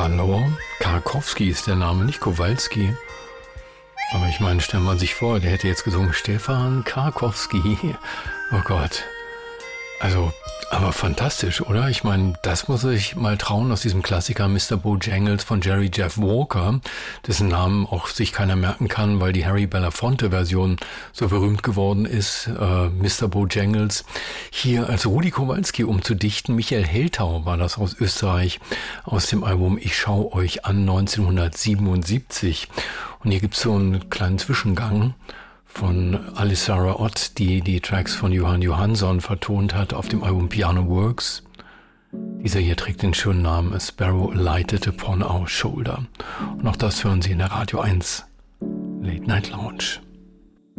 Hallo? Karkowski ist der Name, nicht Kowalski. Aber ich meine, stellen wir sich vor, der hätte jetzt gesungen Stefan Karkowski. Oh Gott. Also, aber fantastisch, oder? Ich meine, das muss ich mal trauen aus diesem Klassiker Mr. Bojangles von Jerry Jeff Walker, dessen Namen auch sich keiner merken kann, weil die Harry Belafonte-Version so berühmt geworden ist. Mr. Bojangles hier als Rudi Kowalski umzudichten. Michael Heltau war das aus Österreich, aus dem Album Ich schau euch an 1977. Und hier gibt's so einen kleinen Zwischengang von Alisara Ott, die die Tracks von Johann Johansson vertont hat auf dem Album Piano Works. Dieser hier trägt den schönen Namen A Sparrow Alighted Upon Our Shoulder. Und auch das hören Sie in der Radio 1 Late Night Lounge.